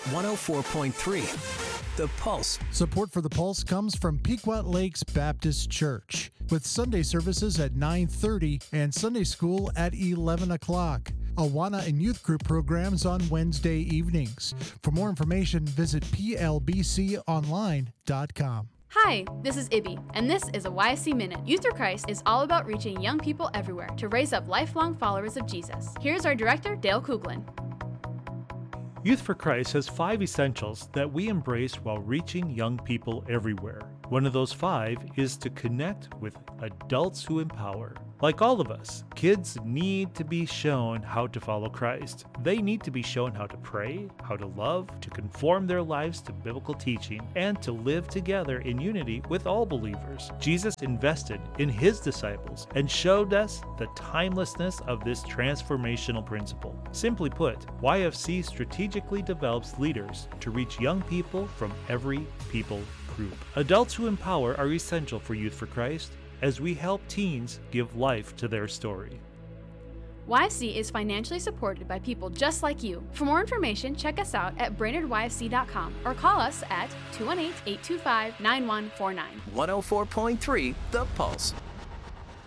104.3 The Pulse. Support for The Pulse comes from Pequot Lakes Baptist Church, with Sunday services at 9:30 and Sunday school at 11 o'clock. Awana and youth group programs on Wednesday evenings. For more information, visit plbconline.com. Hi, this is Ibby, and this is a YSC Minute. Youth for Christ is all about reaching young people everywhere to raise up lifelong followers of Jesus. Here's our director, Dale Kuglin. Youth for Christ has 5 essentials that we embrace while reaching young people everywhere. One of those 5 is to connect with adults who empower. Like all of us, kids need to be shown how to follow Christ. They need to be shown how to pray, how to love, to conform their lives to biblical teaching, and to live together in unity with all believers. Jesus invested in his disciples and showed us the timelessness of this transformational principle. Simply put, YFC strategically develops leaders to reach young people from every people group. Adults who empower are essential for Youth for Christ as we help teens give life to their story. YFC is financially supported by people just like you. For more information, check us out at BrainerdYFC.com or call us at 218-825-9149. 104.3 The Pulse.